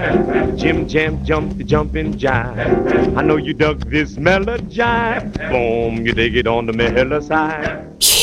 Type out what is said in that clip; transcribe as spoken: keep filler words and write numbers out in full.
Jim Jam jump the jumping jive. I know you dug this melody jive. Boom, you dig it on the mellow side.